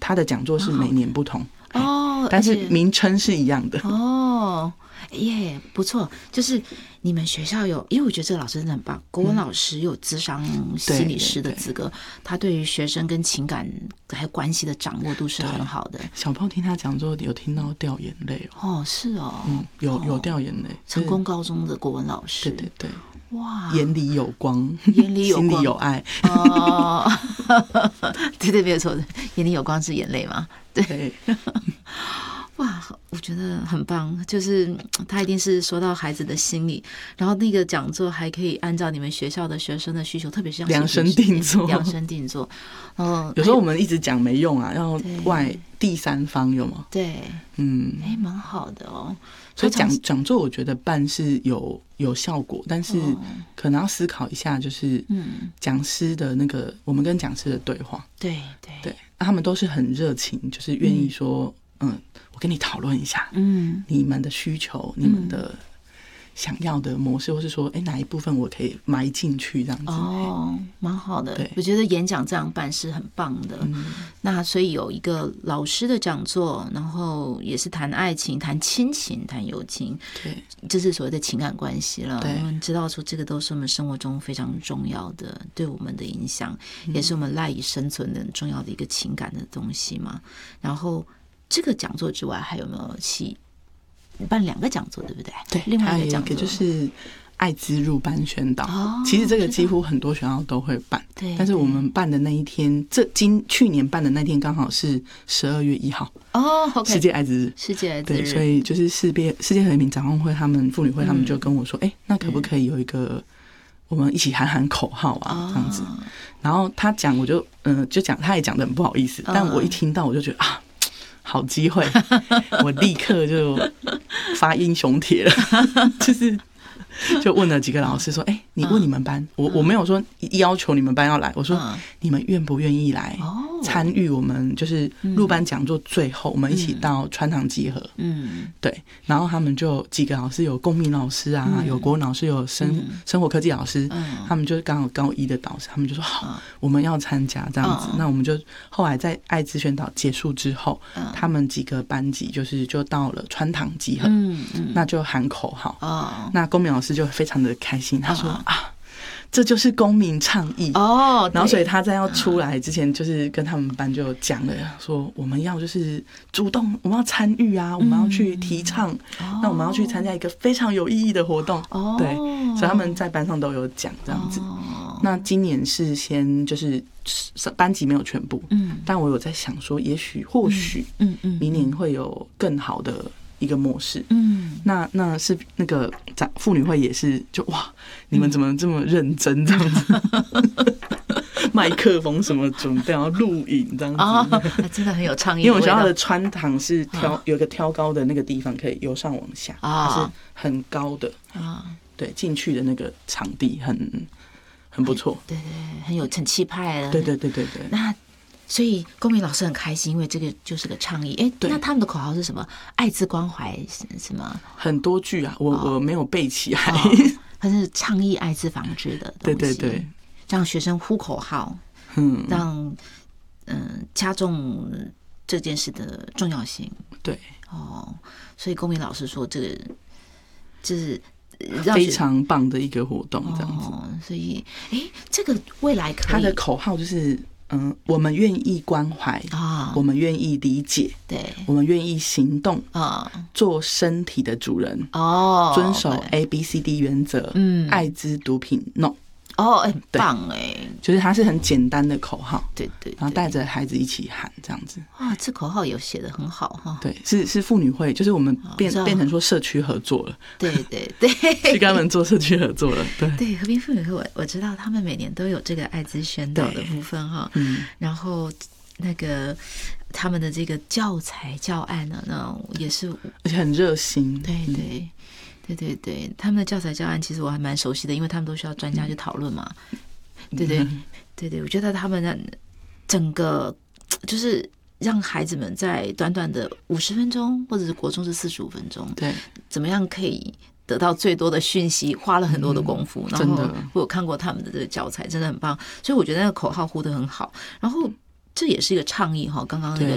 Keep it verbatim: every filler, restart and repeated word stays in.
他的讲座是每年不同哦， 但是名称是一样的哦。耶、yeah, 不错，就是你们学校有，因为我觉得这个老师真的很棒，国文老师有諮商心理师的资格、嗯、他对于学生跟情感还有关系的掌握度是很好的。 小炮听他讲之后有听到掉眼泪哦。哦，是哦， 嗯，有有掉眼泪、哦、 成功高中的国文老师， 对对对， 哇， 眼里有光， 眼里有光， 心里有爱哦，对对，没有错，眼里有光是眼泪嘛，对, 对哇，我觉得很棒，就是他一定是说到孩子的心里，然后那个讲座还可以按照你们学校的学生的需求，特别是量身定做， 量身定做。哦， 有时候我们一直讲没用啊，要外第三方有吗？ 对， 嗯， 哎，蛮好的哦。 所以讲讲座，我觉得办是有有效果，但是可能要思考一下，就是嗯，讲师的那个我们跟讲师的对话， 对对对，他们都是很热情，就是愿意说，嗯。嗯我跟你讨论一下，嗯，你们的需求，嗯、你们的想要的模式，或是说，哎、欸，哪一部分我可以埋进去这样子？ 哦，蛮好的。 对， 我觉得演讲这样办是很棒的。嗯、那所以有一个老师的讲座，然后也是谈爱情、谈亲情、谈友情， 对， 这是所谓的情感关系了。 对， 我们知道说这个都是我们生活中非常重要的，对我们的影响，嗯、也是我们赖以生存的很重要的一个情感的东西嘛。然后。这个讲座之外，还有没有去办两个讲座，对不对？ 对， 另外一个讲座还有一个就是艾滋入班宣导。 哦， 其实这个几乎很多学校都会办， 对。 但是我们办的那一天，这今去年办的那天刚好是十二月一号哦 ，OK， 世界艾滋日， 世界艾滋日。 对，所以就是世界世界和平展望会，他们妇女会他们就跟我说，哎、嗯欸，那可不可以有一个我们一起喊喊口号啊，哦、这样子。然后他讲，我就嗯、呃，就讲，他也讲得很不好意思，哦、但我一听到我就觉得啊。好机会，我立刻就发英雄帖了，就是就问了几个老师说：“哎、欸，你问你们班，我我没有说要求你们班要来，我说你们愿不愿意来参与我们就是入班讲座？最后我们一起到川堂集合。”嗯，对，然后他们就几个老师，有公民老师啊，有国文老师，有生生活科技老师，他们就刚好高一的导师，他们就说好，我们要参加这样子。那我们就后来在艾滋宣导结束之后，他们几个班级就是就到了川堂集合，嗯嗯，那就喊口号哦。那公民老师就非常的开心，他说啊。这就是公民倡议哦，然后所以他在要出来之前，就是跟他们班就讲了，说我们要就是主动，我们要参与啊，我们要去提倡，嗯、那我们要去参加一个非常有意义的活动，哦、对，所以他们在班上都有讲这样子。哦、那今年是先就是班级没有全部，嗯，但我有在想说，也许或许，嗯嗯，明年会有更好的。一个模式，嗯，那那是那个妇女会也是就哇，你们怎么这么认真这样子？麦克风什么准备，然后录影这样子， 哦、真的很有倡议。 因为我学校的穿堂是挑、哦、有一个挑高的那个地方，可以由上往下，哦、它是很高的啊，哦、对，进去的那个场地很很不错， 对对，很有很气派的， 对对对对对。 那所以公民老师很开心，因为这个就是个倡议。哎，那他们的口号是什么？爱滋关怀是吗？ 很多句啊，我、哦、我没有背起来。哦、 它是倡议艾滋防治的东西， 对对对， 让学生呼口号，嗯，让嗯、呃、加重这件事的重要性。 对， 哦，所以公民老师说这个就是非常棒的一个活动，这样子。 哦、所以，哎，这个未来可以， 他的口号就是。嗯，我们愿意关怀啊，我们愿意理解， 对， 我们愿意行动啊，做身体的主人哦，遵守 A B C D 原则，嗯，艾滋毒品 No。 哦，很棒哎， 就是它是很简单的口号， 对 对, 对， 然后带着孩子一起喊这样子。 啊，这口号有写得很好哈。 对，是是妇女会，就是我们变、哦、变成说社区合作了。 对对对， 去跟他们做社区合作了。对对，和平妇女会我我知道他们每年都有这个艾滋宣导的部分哈。嗯，然后那个他们的这个教材教案呢，那也是而且很热心。 对对。嗯对对对，他们的教材教案其实我还蛮熟悉的，因为他们都需要专家去讨论嘛。嗯、对对对对，我觉得他们的整个就是让孩子们在短短的五十分钟，或者是国中是四十五分钟， 对， 怎么样可以得到最多的讯息，花了很多的功夫。嗯、然后我有看过他们的这个教材，真的很棒，所以我觉得那个口号呼得很好。然后这也是一个倡议哈，刚刚那个